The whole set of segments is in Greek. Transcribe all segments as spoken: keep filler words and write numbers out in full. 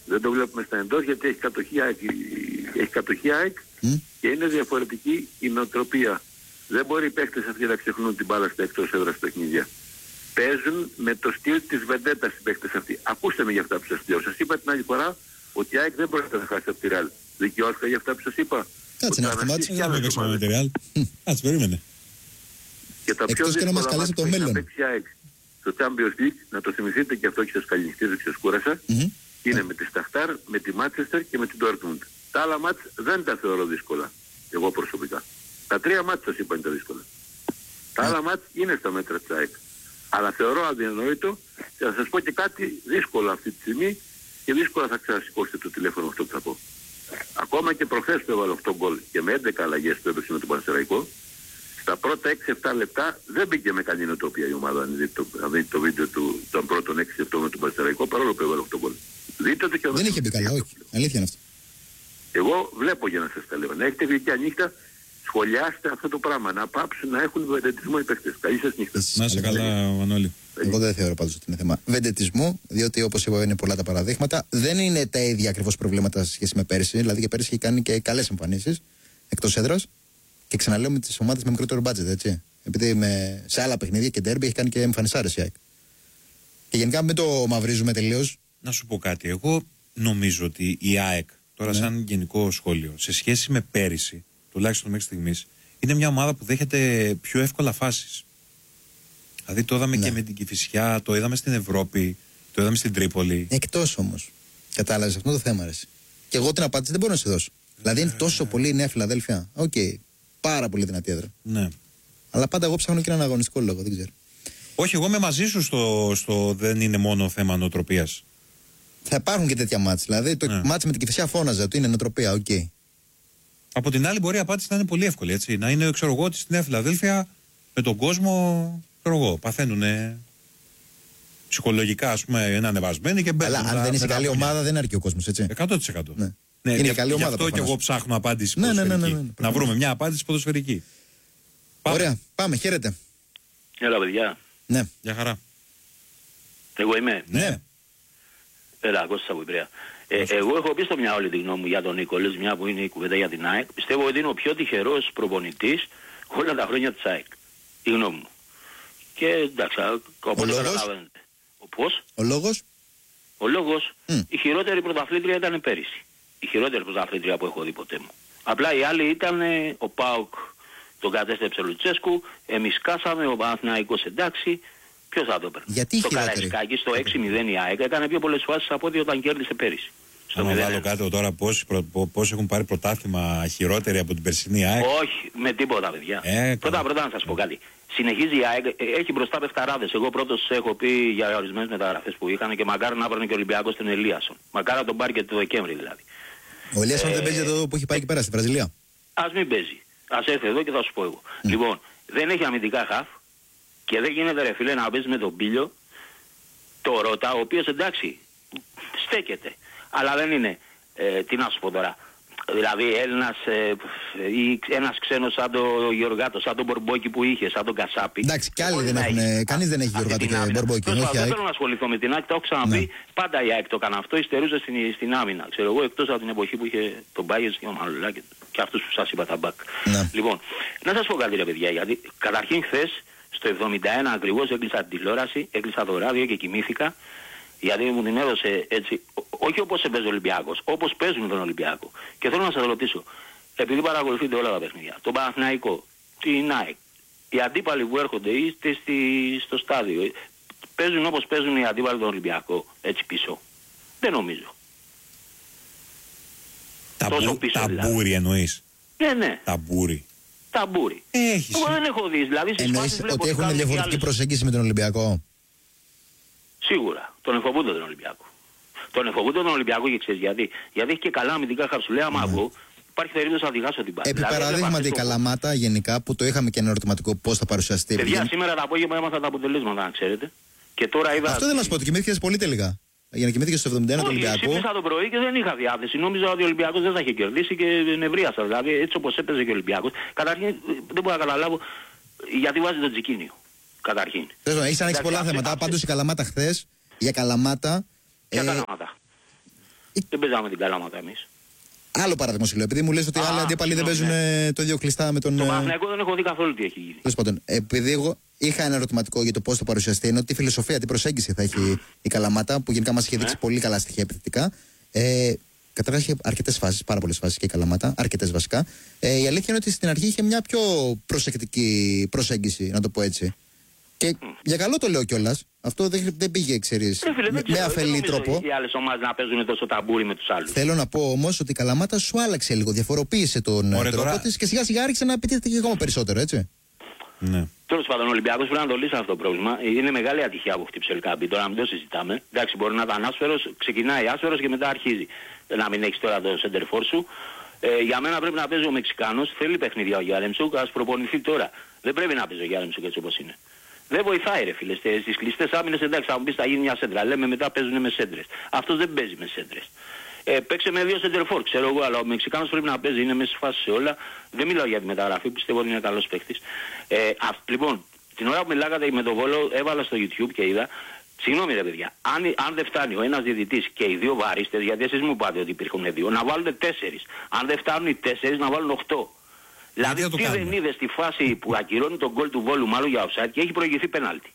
Δεν το βλέπουμε στα εντός γιατί έχει κατοχή, έχει κατοχή ΑΕΚ mm. και είναι διαφορετική η νοοτροπία. Δεν μπορεί οι παίκτες αυτοί να ξεχνούν την μπάλα στα εκτός έδρας παιχνίδια. Παίζουν με το στυλ της βεντέτας οι παίκτες αυτοί. Ακούστε με για αυτά που σας λέω. Σας είπα την άλλη φορά ότι η ΑΕΚ δεν μπορεί να χάσει από τη Ρεάλ. Δικαιώθηκα για αυτά που σας είπα. Κάτσε να χτυμάτσε και να μην παίξουμε με τη Ρεάλ. Κάτσε, περίμενε. Και τα πιο δύσκολα μάτια που έχει να παίξει η ΑΕΚ στο Champions League, να το θυμηθείτε και αυτό και σας καληνυχτίζω και σας κούρασα, mm-hmm. είναι με τη Σταχτάρ, με τη Μάντσεστερ και με την Ντόρτμουντ. Τα άλλα μάτς δεν τα θεωρώ δύσκολα, εγώ προσωπικά. Τα τρία μάτς σας είπα είναι τα δύσκολα. Τα άλλα μάτς είναι στα μέτρα της ΑΕΚ. Αλλά θεωρώ αδιανοήτο και θα σας πω και κάτι δύσκολο αυτή τη στιγμή και δύσκολα θα ξανασηκώσετε το τηλέφωνο αυτό που θα πω. Ακόμα και προχθές που έβαλε οκτώ γκολ και με έντεκα αλλαγές που έπαιξε με τον Πανσεραϊκό, στα πρώτα έξι επτά λεπτά δεν μπήκε με καλή νοοτροπία η ομάδα. Αν δείτε το, το βίντεο του, των πρώτων έξι επτά με τον Πανσεραϊκό, παρόλο που έβαλε οκτώ γκολ. Δείτε το και δεν είχε μπει καλά, όχι. Αλήθεια είναι αυτό. Εγώ βλέπω για να σας τα λέω. Να έχετε γλυκιά νύχτα, σχολιάστε αυτό το πράγμα. Να πάψουν να έχουν βεντετισμό οι παίκτες. Καλή σας νύχτα. Να είσαι καλά, Μανώλη. Εγώ δεν θεωρώ πάντως ότι είναι θέμα βεντετισμού, διότι όπως είπα είναι πολλά τα παραδείγματα. Δεν είναι τα ίδια ακριβώς προβλήματα σε σχέση με πέρσι. Δηλαδή και πέρσι έχει κάνει και καλές εμφανίσεις εκτός έδρας. Και ξαναλέω με τις ομάδες με μικρότερο budget, έτσι. Επειδή με, σε άλλα παιχνίδια και ντέρμπι έχει κάνει και εμφανισάρες η ΑΕΚ. Και γενικά μην το μαυρίζουμε τελείως. Να σου πω κάτι. Εγώ νομίζω ότι η ΑΕΚ, τώρα ναι. σαν γενικό σχόλιο, σε σχέση με πέρυσι, τουλάχιστον μέχρι στιγμής, είναι μια ομάδα που δέχεται πιο εύκολα φάσεις. Δηλαδή το είδαμε ναι. και με την Κηφισιά, το είδαμε στην Ευρώπη, το είδαμε στην Τρίπολη. Εκτός όμως. Κατάλαβες αυτό το θέμα, ρε. Και εγώ την απάντηση δεν μπορώ να σε δώσω. Ε, δηλαδή είναι τόσο ε, πολύ η Νέα Φιλαδέλφια. Οκ. Okay. Πάρα πολύ δυνατή έδρα. Ναι. Αλλά πάντα εγώ ψάχνω και έναν αγωνιστικό λόγο, δεν ξέρω. Όχι, εγώ είμαι μαζί σου στο, στο δεν είναι μόνο θέμα νοοτροπίας. Θα υπάρχουν και τέτοια μάτς. Δηλαδή το ναι. μάτς με την Κηφισιά φώναζε ότι είναι νοοτροπία, οκ. Okay. Από την άλλη, μπορεί η απάντηση να είναι πολύ εύκολη. Έτσι. Να είναι, ξέρω εγώ, ότι στη Νέα Φιλαδέλφια με τον κόσμο, ξέρω εγώ, παθαίνουν ψυχολογικά, ας πούμε, είναι ανεβασμένοι και μπαίνουν. Αλλά αν δεν είσαι καλή ομάδα, δεν αρκεί ο κόσμος, έτσι. εκατό τοις εκατό. Ναι. Ναι, είναι για, καλή ομάδα. Γι' αυτό προφανώς. και εγώ ψάχνω απάντηση ναι, ποδοσφαιρική. Ναι, ναι, ναι, ναι, να βρούμε μια απάντηση ποδοσφαιρική. Πάμε. Ωραία, πάμε, χαίρετε. Έλα, παιδιά. Ναι. Γεια χαρά. Εγώ είμαι. Ναι. Έλα, Κώστα από Ηπειραία. Ε, εγώ έχω πει στο μια όλη τη γνώμη μου για τον Νίκολες, μια που είναι η κουβέντα για την ΑΕΚ. Πιστεύω ότι είναι ο πιο τυχερός προπονητής όλα τα χρόνια της ΑΕΚ. Η γνώμη μου. Και εντάξει, οπότε καταλαβαίνετε. Ο πώς? Ο λόγος? Ο λόγος, mm. η χειρότερη πρωταθλήτρια ήταν πέρυσι. Η χειρότερη πρωταθλήτρια που έχω δει ποτέ μου. Απλά η άλλη ήταν ε, ο ΠΑΟΚ, τον κατέστρεψε Λουτσέσκου, εμείς κάσαμε, ο Παναθηναϊκός εντάξει. Ποιος θα το παίρνει? Γιατί το Καραϊσκάκι στο έξι μηδέν η ΑΕΚ έκανε πιο πολλές φάσεις από ό,τι όταν κέρδισε πέρυσι. Να βάλω κάτω τώρα πώς, πώς έχουν πάρει πρωτάθλημα χειρότερη από την περσινή ΑΕΚ. Όχι, με τίποτα παιδιά. Ε, πρώτα πρώτα να σας πω κάτι. Συνεχίζει η ΑΕΚ, έχει μπροστά παιχταράδες. Εγώ πρώτος έχω πει για ορισμένες μεταγραφές που είχαν και μακάρι να παίρνει και ο Ολυμπιακός τον Ελίασον. Μακάρι να τον πάρει και το Δεκέμβρη δηλαδή. Ο Ελίασον ε, δεν παίζει εδώ που έχει πάει εκεί πέρα στη Βραζιλία. Ας μην παίζει. Ας έρθει εδώ και θα σου πω εγώ. Mm. Λοιπόν, δεν έχει αμυντικά χαφ και δεν γίνεται ρε φίλε να παίζει με τον Πίλιο το Ρώτα, ο οποίος εντάξει στέκεται. Αλλά δεν είναι, ε, τι να σου πω τώρα, δηλαδή Έλληνας ε, ή ένας ξένος σαν τον Γεωργάτο, σαν τον Μπορμπόκι που είχε, σαν τον Κασάπη. Εντάξει, κι άλλοι δεν έχουν, κανείς δεν έχει Γεωργάτο και Μπορμπόκι. Δεν θέλω να ασχοληθώ με την ΑΕΚ, το έχω ξαναπεί, ναι. Πάντα η ΑΕΚ το έκανε αυτό, υστερούσε στην, στην άμυνα. Ξέρω εγώ, εκτός από την εποχή που είχε τον Μπάγες και ο Μαλουλάκη και αυτούς που σας είπα τα μπακ. Ναι. Λοιπόν, να σας πω κάτι ρε παιδιά, γιατί καταρχήν χθες στο εβδομήντα ένα ακριβώς έκλεισα την τηλεόραση, έκλεισα το ράδιο και κοιμήθηκα. Γιατί μου την έδωσε έτσι, όχι όπως παίζει ο Ολυμπιακός, όπως παίζουν τον Ολυμπιακό. Και θέλω να σας ρωτήσω, επειδή παρακολουθείτε όλα τα παιχνίδια, τον Παναθηναϊκό, την ΑΕΚ, οι αντίπαλοι που έρχονται είστε στη, στο στάδιο, παίζουν όπως παίζουν οι αντίπαλοι τον Ολυμπιακό, έτσι πίσω? Δεν νομίζω. Ταμπού, ταμπούρι δηλαδή. Εννοείς? Ναι, ναι. Ταμπούρι. Ταμπούρι. Έχεις. Εγώ δεν έχω δει, δηλαδή στις εννοείς ότι έχουν διαφορετική προσέγγιση με τον Ολυμπιακό? Σίγουρα. Τον εφοβούνται τον Ολυμπιακό. Τον εφοβούνται τον Ολυμπιακό και ξέρεις γιατί. Γιατί έχει και καλά αμυντικά χαφ. Σου λέει άμα εγώ, υπάρχει περίπτωση να διχάσω την πάλι. Επί δηλαδή, παραδείγματι η Καλαμάτα γενικά που το είχαμε και ένα ερωτηματικό πώς θα παρουσιαστεί. Παιδιά, επειδή... σήμερα το απόγευμα έμαθα τα αποτελέσματα, να ξέρετε. Και τώρα είδα. Αυτό δεν να σου πω, ότι κοιμήθηκες πολύ τελικά. Για να κοιμήθηκες στο εβδομήντα ένα το Ολυμπιακό. Ξύπνησα το πρωί και δεν είχα διάθεση. Νόμιζα ότι ο Ολυμπιακός δεν θα είχε κερδίσει και νευρίασα. Δηλαδή έτσι όπως έπαιζε και ο Ολυμπιακός. Καταρχήν δεν μπορώ να καταλάβω γιατί βάζει το Τζικίνιο. Καταρχήν. Έχεις ανοίξει πολλά θέματα. Πάντως η Καλαμάτα χθες. Για Καλαμάτα. Για ε, Καλαμάτα. Δεν παίζαμε την Καλαμάτα εμείς. Άλλο παράδειγμα σου λέω, επειδή μου λες ότι άλλοι αντίπαλοι δεν παίζουν ναι. το ίδιο κλειστά με τον. Το Παναθηναϊκό δεν έχω δει καθόλου τι έχει γίνει. Τέλος πάντων, επειδή εγώ είχα ένα ερωτηματικό για το πώς θα παρουσιαστεί, ενώ τι φιλοσοφία, τι προσέγγιση θα έχει η Καλαμάτα, που γενικά μας είχε δείξει ναι. πολύ καλά στοιχεία επιθετικά. Ε, Καταρχάς είχε αρκετές φάσεις, πάρα πολλές φάσεις και η Καλαμάτα, αρκετές βασικά. Ε, η αλήθεια είναι ότι στην αρχή είχε μια πιο προσεκτική προσέγγιση, να το πω έτσι. Και mm. για καλό το λέω κιόλας. Αυτό δεν, δεν πήγε, ξέρεις, με, με αφελή τρόπο. Οι άλλες ομάδες να παίζουν τόσο ταμπούρι με τους άλλους. Θέλω να πω όμως ότι η Καλαμάτα σου άλλαξε λίγο, διαφοροποίησε τον Ωραία, τρόπο τώρα... της και σιγά σιγά άρχισε να επιτίθεται και ακόμα περισσότερο, έτσι. Ναι. Τέλος πάντων, ο Ολυμπιακός πρέπει να το λύσει αυτό το πρόβλημα. Είναι μεγάλη ατυχία που χτύψε ο Ελκάμπη. Τώρα να μην το συζητάμε. Εντάξει, μπορεί να ήταν άσφαιρος, ξεκινάει άσφαιρος και μετά αρχίζει. Να μην έχεις τώρα το σεντερφόρ σου. Ε, για μένα πρέπει να παίζει ο Μεξικάνος. Θέλει παιχνίδια ο Γιάρεμτσουκ, ας προπονηθεί τώρα. Δεν πρέπει να παίζει ο Γιάρεμτσουκ έτσι όπως είναι. Δεν βοηθάει ρε φίλε. Στις κλειστές άμυνες εντάξει, θα μου πεις θα γίνει μια σέντρα. Λέμε μετά παίζουν με σέντρες. Αυτός δεν παίζει με σέντρες. Ε, παίξε με δύο σεντερφόρ, ξέρω εγώ, αλλά ο Μεξικάνος πρέπει να παίζει, είναι μέσα στη φάση σε όλα. Δεν μιλάω για τη μεταγραφή, πιστεύω ότι είναι καλός παίκτης. Ε, λοιπόν, την ώρα που μιλάγατε με τον Βόλο, έβαλα στο YouTube και είδα. Συγγνώμη ρε παιδιά, αν, αν δεν φτάνει ο ένας διαιτητής και οι δύο βαρίστες, γιατί εσείς μου πάτε ότι υπήρχαν δύο, να βάλουν τέσσερις. Αν δεν φτάνουν οι τέσσερις, να βάλουν οχτώ. Δηλαδή τι δεν είδε στη φάση που ακυρώνει τον γκολ του Βόλου μάλλον για offside και έχει προηγηθεί πέναλτι.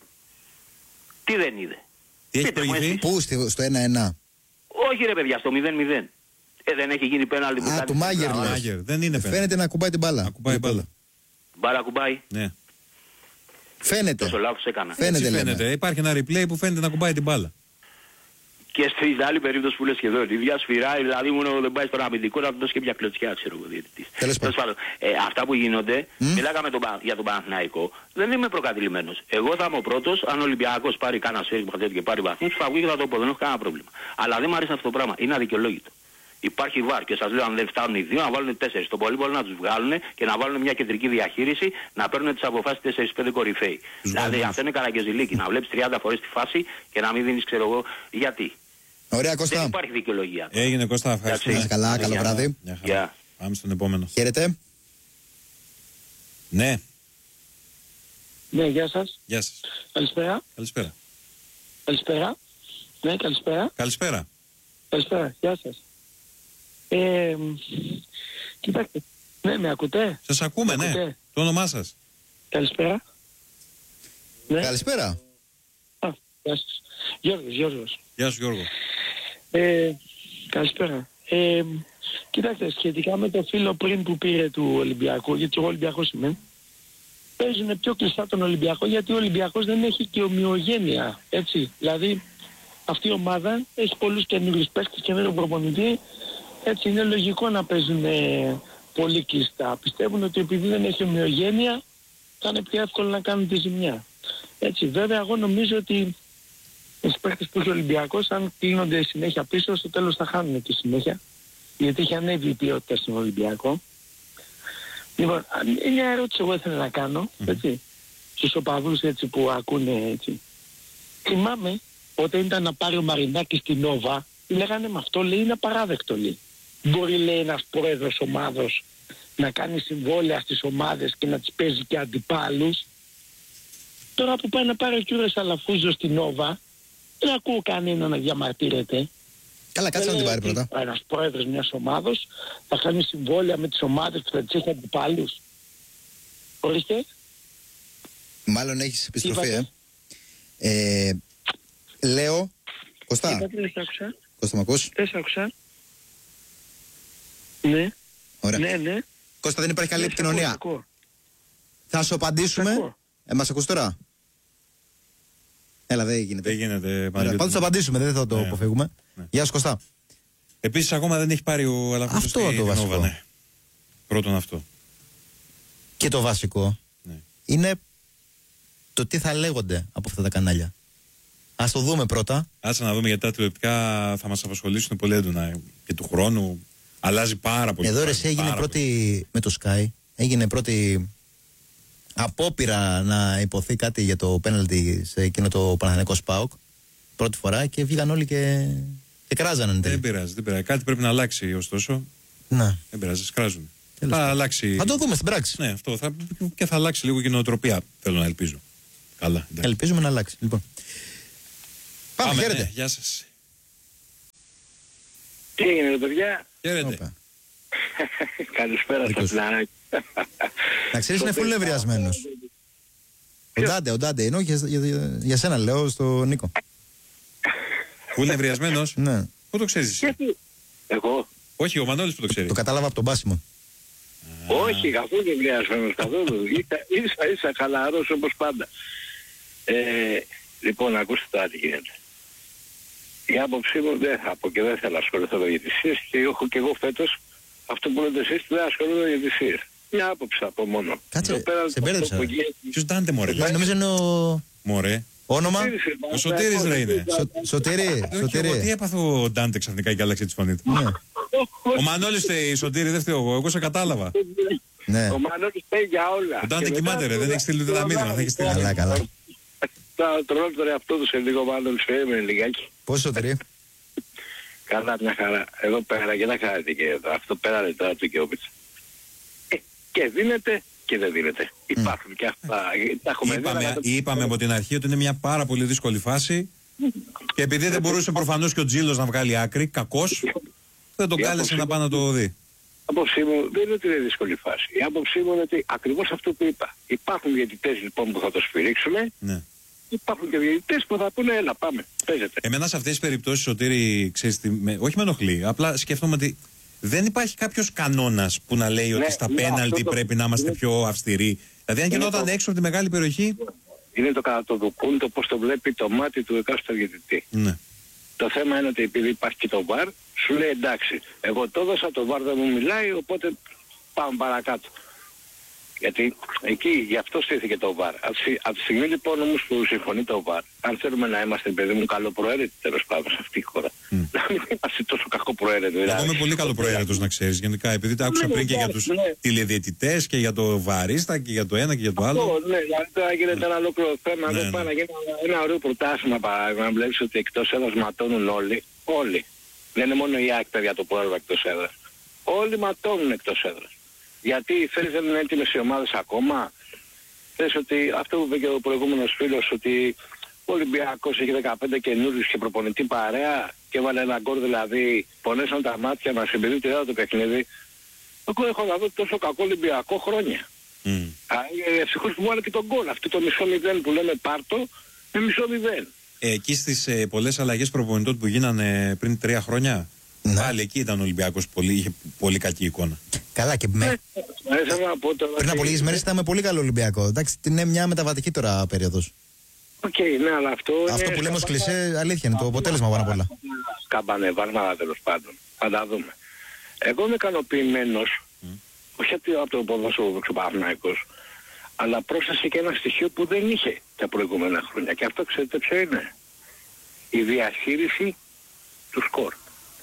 Τι δεν είδε. Τι έχει προηγηθεί. Πού στο ένα ένα. Όχι ρε παιδιά, στο μηδέν μηδέν. Ε, δεν έχει γίνει πέναλτι. Α, του Μάγερ λες. Δεν είναι πέναλτι. Φαίνεται να κουμπάει την μπάλα. Ακουμπάει μπάλα. Μπάλα κουμπάει. Ναι. Φαίνεται. Τόσο λάθος έκανα. Φαίνεται, φαίνεται. Υπάρχει ένα replay που φαίνεται να κουμπάει την μπάλα. Και στην άλλη περίπτωση που λες σχεδόν, η ίδια σφυράει, δηλαδή μόνο δεν πάει στον αμυντικό να του δώσει και μια κλωτσιά, ξέρω εγώ διαιτητής. Τέλος πάντων. Ε, αυτά που γίνονται, mm. μιλάγαμε τον, για τον Παναθηναϊκό, δεν είμαι προκατηλημένος. Εγώ θα είμαι ο πρώτος, αν ο Ολυμπιακός πάρει κάνα σφαίρι και πάρει βαθμούς, θα βγει και θα το πω, δεν έχω κανένα πρόβλημα. Αλλά δεν μου αρέσει αυτό το πράγμα, είναι αδικαιολόγητο. Υπάρχει βάρ και σας λέω αν δεν φτάνουν οι δύο να βάλουν τέσσερις. Το πολύ μπορεί να τους βγάλουν και να βάλουν μια κεντρική διαχείριση να παίρνουν τις αποφάσεις τέσσερα πέντε κορυφαίοι. Δηλαδή αυτό είναι καραγκεζιλίκι, να βλέπεις τριάντα φορές τη φάση και να μην δίνεις ξέρω εγώ γιατί. Ωραία Κώστα. Δεν υπάρχει δικαιολογία. Έγινε Κώστα, ευχαριστούμε. Καλά, καλό βράδυ. Yeah. Πάμε στον επόμενο. Χαίρετε. Ναι. Ναι, γεια σας. Γεια σας. Καλησπέρα. Καλησπέρα. Καλησπέρα. Ναι, καλησπέρα. Καλησπέρα. Καλησπέρα, γεια σας. Ε, κοιτάξτε, ναι, με ακούτε. Σας ακούμε, με ναι. Ακούτε. Το όνομά σας. Καλησπέρα. Ναι. Καλησπέρα. Α, γεια σας. Γιώργος, Γιώργος. Γεια σου Γιώργο. Ε, καλησπέρα. Ε, κοιτάξτε, σχετικά με το φίλο πριν που πήρε του Ολυμπιακού, γιατί εγώ Ολυμπιακός είμαι, παίζουν πιο κλειστά τον Ολυμπιακό, γιατί ο Ολυμπιακός δεν έχει και ομοιογένεια, έτσι. Δηλαδή, αυτή η ομάδα έχει πολλούς καινούριους παίκτες, καινούριο προπονητή, έτσι είναι λογικό να παίζουν ε, πολύ κλειστά. Πιστεύουν ότι επειδή δεν έχει ομοιογένεια, θα είναι πιο εύκολο να κάνουν τη ζημιά. Έτσι, βέβαια, εγώ νομίζω ότι οι παίκτες που έχει ο Ολυμπιακός, αν κλείνονται συνέχεια πίσω, στο τέλος θα χάνουν τη συνέχεια. Γιατί έχει ανέβει η ποιότητα στον Ολυμπιακό. Λοιπόν, μια ερώτηση εγώ ήθελα να κάνω, έτσι, στους οπαδούς έτσι που ακούνε έτσι. Θυμάμαι όταν ήταν να πάρει ο Μαρινάκης στην Νόβα, λέγανε με αυτό λέει είναι απαράδεκτο λέει. Μπορεί λέει ένας πρόεδρος ομάδος να κάνει συμβόλαια στις ομάδες και να τις παίζει και αντιπάλους. Τώρα που πάει να πάρει ο κύριος Αλαφούζος στην Νόβα, δεν ακούω κανένα να διαμαρτύρεται. Καλά, κάτσε να την πάρει πρώτα. Ένας πρόεδρος μιας ομάδος θα κάνει συμβόλαια με τις ομάδες που θα τις έχει αντιπάλους. Ορίστε. Μάλλον έχεις επιστροφή, ε. ε. Λέω, Κωστά. Είπατε, άκουσα. Κώστα, μ' ακούς? Δεν άκουσα. Ναι. Ωραία. Ναι, ναι. Κώστα, δεν υπάρχει καλή ναι, επικοινωνία. Ακούω. Θα σου απαντήσουμε. Ε, μας ακούς τώρα? Έλα, δεν γίνεται. Δεν γίνεται. Πάντως θα απαντήσουμε, δεν θα το ναι. αποφύγουμε. Ναι. Γεια σου Κωστά. Επίσης ακόμα δεν έχει πάρει ο Αλαφούζος. Αυτό το βασικό. Νόβα, ναι. Πρώτον αυτό. Και το βασικό ναι. είναι το τι θα λέγονται από αυτά τα κανάλια. Ας το δούμε πρώτα. Άσε να δούμε, γιατί τα τηλεοπτικά θα μας απασχολήσουν πολύ έντονα και του χρόνου. Αλλάζει πάρα πολύ. Εδώ ρε, έγινε πρώτη πολύ. Με το Sky έγινε πρώτη απόπειρα να υποθεί κάτι για το πέναλτι σε εκείνο το Παναθηναϊκό ΣΠΑΟΚ πρώτη φορά και βγήκαν όλοι και, και κράζανε. Δεν πειράζει, δεν πειράζει. Κάτι πρέπει να αλλάξει ωστόσο. Να. Δεν πειράζει, σκράζουν. Θα αλλάξει. Θα το δούμε στην πράξη. Ναι, αυτό. Θα... Και θα αλλάξει λίγο και η νοοτροπία. Θέλω να ελπίζω. Καλά. Εντάξει. Ελπίζουμε να αλλάξει. Λοιπόν. Πάμε, Πάμε χαίρετε. Ναι, γεια σας. Τι έγινε, παιδιά? Χαίρετε. Καλησπέρα στα φιλαράκια. Να ξέρεις, είναι φουλ ευριασμένος. Ο Ντάντε, ο Ντάντε, ενώ για, για, για, για σένα λέω, στο Νίκο. Φουλ ευριασμένος. Ναι. Πού το ξέρεις εσύ? Εγώ. Όχι, ο Μανώλης που το ξέρει. Το κατάλαβα από τον Μπάσιμο. Όχι, καθόλου δεν ευριασμένος, καθόλου. Ίσα ίσα χαλαρός όπως πάντα. Ε, λοιπόν, ακούστε τώρα τι γίνεται. Η άποψή μου δεν θα πω και δεν θέλω να ασχοληθώ με διαιτησίες και έχω και εγώ φέτος αυτό που λέτε εσείς δεν ασχολούμαι με διαιτησίες. Μια άποψη θα πω μόνο. Κάτσε, σε μπέρδεψα. Ποιος Ντάντε μωρέ? Νομίζω είναι ο... Μωρέ. Όνομα? Ο Σωτήρης ρε είναι. Σωτήρη, Σωτήρη. Τι έπαθε ο Ντάντε ξαφνικά και άλλαξε τη φωνή του? Ο Μανώλης η Σωτήρη δεν φταίω εγώ, εγώ σε κατάλαβα. Ο Μανώλης φταίει για όλα. Ο Ντάντε κοιμάται ρε, δεν έχει στείλει ούτε τα μήνυμα, θα έχει στείλει. Καλά, καλά. Θα τρώνε τον εαυτό του σε λίγο, μάλλον περίμενε λιγάκι. Πόσο Σωτήρη? Καλά, μια χαρά. Εδώ πέρα και να κάνετε και εδώ. Αυτό πέρανε τώρα του Κιόπιτς. Ε, και δίνεται και δεν δίνεται. Mm. Υπάρχουν και αυτά. Τα έχουμε είπαμε, δει, το... είπαμε από την αρχή ότι είναι μια πάρα πολύ δύσκολη φάση. Και επειδή δεν μπορούσε προφανώς και ο Τζίλος να βγάλει άκρη, κακός, δεν τον κάλεσε να πάει να το δει. Η άποψή μου δεν είναι ότι είναι δύσκολη φάση. Η άποψή μου είναι ότι ακριβώς αυτό που είπα. Υπάρχουν διαιτητές λοιπόν που θα το σφυρίξουν. Ναι. Υπάρχουν και διαιτητές που θα πούνε έλα πάμε, παίζετε. Εμένα σε αυτές τις περιπτώσεις, Σωτήρη, ξέρεις τι, με, όχι με ενοχλεί, απλά σκέφτομαι ότι δεν υπάρχει κάποιος κανόνας που να λέει ναι, ότι στα ναι, πέναλτι το... πρέπει να είμαστε είναι... πιο αυστηροί. Δηλαδή αν γινόταν το... έξω από τη μεγάλη περιοχή... Είναι το κατά το δοκούν, το πώς το βλέπει το μάτι του εκάστοτε διαιτητή. Ναι. Το θέμα είναι ότι επειδή υπάρχει και το βαρ, σου λέει εντάξει, εγώ το έδωσα, το βαρ δεν μου μιλάει, οπότε πάμε παρακάτω. Γιατί εκεί γι' αυτό στήθηκε το βαρ. Από τη στιγμή λοιπόν όμως που συμφωνεί το βαρ, αν θέλουμε να είμαστε παιδί μου καλοπροαίρετοι τέλος πάντων σε αυτή τη χώρα, mm. να μην είμαστε τόσο κακοπροαίρετοι. Δηλαδή. Εγώ είμαι πολύ καλοπροαίρετος να ξέρεις γενικά, επειδή τα άκουσα ναι, πριν και για τους ναι. τηλεδιαιτητές και για το βαρίστα και για το ένα και για το άλλο. Αυτό, ναι, δηλαδή τώρα γίνεται ένα ολόκληρο θέμα, ναι, ναι. Πάει να γίνει ένα ωραίο προτάσμα παράδειγμα, να βλέπεις ότι εκτός έδρας ματώνουν όλοι, όλοι. Δεν είναι μόνο η άκτα για το πρόεδρο εκτός έδρας. Όλοι ματώνουν εκτός έδρας. Γιατί θέλεις δεν είναι έτοιμες οι ομάδες ακόμα. Θες ότι αυτό που είπε και ο προηγούμενος φίλος ότι ο Ολυμπιακός έχει δεκαπέντε καινούριους και προπονητή παρέα και έβαλε ένα γκολ δηλαδή πονέσαν τα μάτια μας επειδή τριάδα το παιχνίδι. Εγώ έχω να δω τόσο κακό Ολυμπιακό χρόνια. Mm. Ευτυχώς που μου βάλε και τον γκολ. Αυτό το μισό μηδέν που λέμε πάρτο με μισό μηδέν. Ε, εκεί στις ε, πολλές αλλαγές προπονητών που γίνανε πριν τρία χρόνια, ναι. Πάλι εκεί ήταν ο Ολυμπιακός, πολύ, είχε πολύ κακή εικόνα. Καλά και με... πριν από λίγες μέρες ήταν με πολύ καλό Ολυμπιακό. Εντάξει, είναι μια μεταβατική τώρα περίοδος. Οκ, okay, ναι, αλλά αυτό... Αυτό που λέμε ως κλισέ, αλήθεια είναι το αποτέλεσμα πάνω απ' όλα. Σκαμπανεβάσματα τέλος πάντων. Θα τα δούμε. Εγώ είμαι ικανοποιημένος, mm. όχι από το ποδόσφαιρο του Παναθηναϊκός, αλλά πρόσθεσε και ένα στοιχείο που δεν είχε τα προηγούμενα χρόνια. Και αυτό ξέρετε ποιο είναι? Η διαχείριση του σκορ.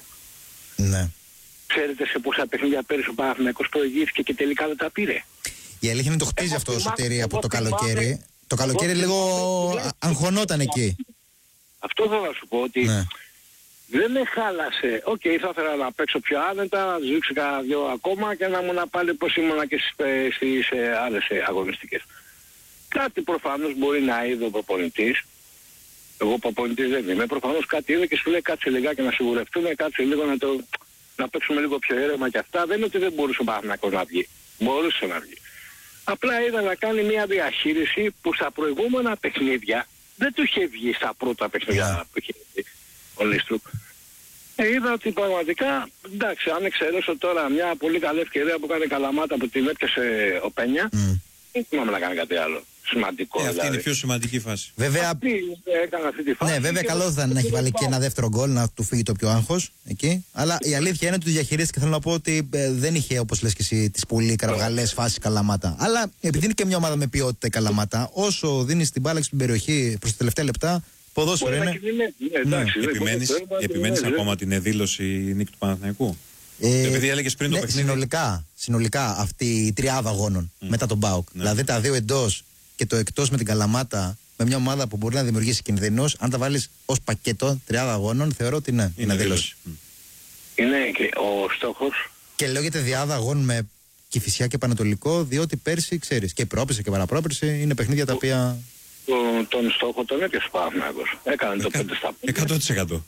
Ναι. Ξέρετε σε πόσα παιχνίδια πέρυσι ο Παναθηναϊκός προηγήθηκε και τελικά δεν τα πήρε? Η αλήθεια είναι το χτίζει αυτό ο Σωτήρη από το καλοκαίρι. Το καλοκαίρι λίγο αγχωνόταν εκεί. Αυτό θέλω να σου πω ότι ναι. δεν με χάλασε. Οκ, okay, θα ήθελα να παίξω πιο άνετα, να ζήξω κάνα δυο ακόμα και να ήμουν πάλι πως ήμουνα και στις, στις ε, άλλες ε, αγωνιστικές. Κάτι προφανώς μπορεί να είδε ο προπονητής. Εγώ προπονητής δεν είμαι. Προφανώς κάτι είδε και σου λέει κάτσε λιγάκι να σιγουρευτούμε, κάτσε λίγο να, το, να παίξουμε λίγο πιο ήρεμα και αυτά. Δεν είναι ότι δεν μπορούσε ο Παναθηναϊκός να βγει. Μπορούσε να βγει. Απλά είδα να κάνει μια διαχείριση που στα προηγούμενα παιχνίδια δεν του είχε βγει στα πρώτα παιχνίδια που είχε βγει ο Λίστρουκ. Ε, είδα ότι πραγματικά, εντάξει, αν εξαιρέσω τώρα μια πολύ καλή ευκαιρία που κάνει Καλαμάτα που την έπιασε ο Πένια, mm. δεν θυμάμαι να κάνει κάτι άλλο σημαντικό. Ε, αυτή δηλαδή. είναι η πιο σημαντική φάση. Βέβαια, αυτή, έκανα αυτή τη φάση. Ναι, βέβαια καλό θα να έχει βάλει και ένα δεύτερο γκολ να του φύγει το πιο άγχος εκεί. Αλλά η αλήθεια είναι ότι το διαχειρίστηκε. Θέλω να πω ότι ε, δεν είχε, όπως λες και εσύ, τις πολύ καραβγαλές φάσεις Καλαμάτα. Αλλά επειδή είναι και μια ομάδα με ποιότητα η Καλαμάτα, όσο δίνει την μπάλα στην περιοχή προς τα τελευταία λεπτά, ποδόσφαιρο είναι. Ναι. Επιμένεις, επιμένεις ακόμα την δήλωση νίκη του Παναθηναϊκού? Ε, επειδή έλεγες πριν ναι, το παιχνίδι. Συνολικά, συνολικά αυτή η τριάδα αγώνων mm. μετά τον ΠΑΟΚ. Ναι. Δηλαδή τα δύο εντός και το εκτός με την Καλαμάτα, με μια ομάδα που μπορεί να δημιουργήσει κινδυνούς, αν τα βάλεις ως πακέτο τριάδα αγώνων, θεωρώ ότι ναι, είναι, είναι δήλωση. Mm. Είναι και ο στόχος. Και λέγεται διάδα αγώνων με Κηφισιά και Πανατολικό, διότι πέρσι, ξέρεις, και πρόπερσι και παραπρόπερσι είναι παιχνίδια τα οποία. Τον, τον στόχο τον έπιασε ο Παναθηναϊκός. Έκανε το πέντε στα πέντε. εκατό τοις εκατό.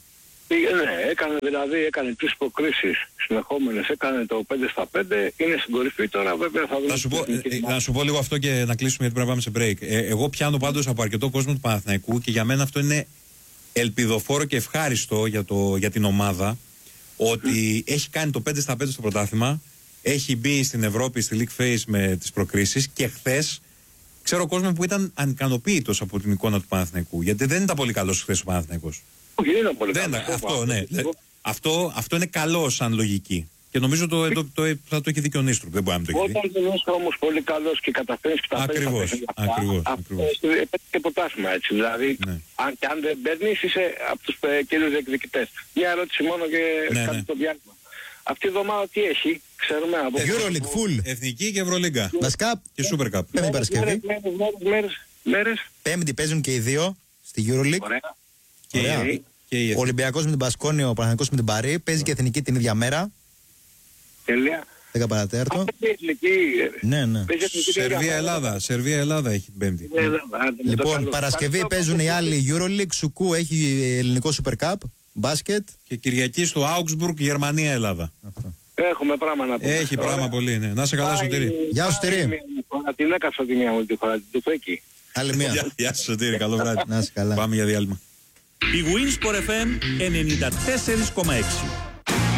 Ναι, έκανε δηλαδή, έκανε τρεις προκρίσεις συνεχόμενες, έκανε το πέντε στα πέντε, είναι στην κορυφή τώρα, βέβαια θα δούμε. Να σου, πω, ε, να σου πω λίγο αυτό και να κλείσουμε γιατί πρέπει να πάμε σε break. Ε, εγώ πιάνω πάντως από αρκετό κόσμο του Παναθηναϊκού και για μένα αυτό είναι ελπιδοφόρο και ευχάριστο για, το, για την ομάδα, ότι mm. έχει κάνει το πέντε στα πέντε στο πρωτάθλημα, έχει μπει στην Ευρώπη στη League Phase με τις προκρίσεις και χθες ξέρω κόσμο που ήταν ανικανοποίητος από την εικόνα του Παναθηναϊκού, γιατί δεν ήταν πολύ καλός χθες ο Παναθηναϊκός. Όχι, δεν είναι πολύ δεν, καλός. Αυτό, ναι. Αυτό, αυτό είναι καλό σαν λογική. Και νομίζω το, το, το, το, θα το έχει δίκιο ο Νίστρου. Δεν μπορεί να το έχει δει. Όταν δεν είσαι όμως πολύ καλός και καταφέρεις και τα παίρνεις. Ακριβώς. Ακριβώς. Παίρνεις και ποτάσμα έτσι. Δηλαδή, ναι. αν, και αν δεν παίρνεις είσαι από τους ε, κύριους διεκδικητές. Μια ερώτηση μόνο και ναι, κάτι ναι. το διάλειμμα. Αυτή η εβδομάδα τι έχει, ξέρουμε από Euroleague full. Εθνική και Ευρωλίγκα. Βασικά και Super Cup. Πέμπτη Παρασκευή. Μέρες. Πέμπτη παίζουν και οι δύο στη Euroleague. Ωραία. Ωραία. Και ο Ολυμπιακός με την Μπασκόνη, ο Παναθηναϊκός με την Παρί. Παίζει και εθνική την ίδια μέρα. Τέλεια. δέκα παρατέταρτο. Ναι, ναι. Σερβία-Ελλάδα. Σερβία-Ελλάδα έχει την Πέμπτη. Λοιπόν, Παρασκευή παίζουν οι άλλοι Euroleague. Σουκού έχει ελληνικό Super Cup. Μπάσκετ. Και Κυριακή στο Augsburg, Γερμανία-Ελλάδα. Έχουμε πράγμα να πούμε. Έχει πράγμα πολύ, ναι. Να σε καλά, Σωτήρη. Γεια σου, Σωτήρη. Την έκαψα τη μία μου τη φορά, την Τουφέκη. Άλλη μία. Γεια σου, Σωτήρη. Καλό βράδυ. Να είσαι καλά. Πάμε για διάλειμμα. Η Winsport εφ εμ ενενήντα τέσσερα κόμμα έξι.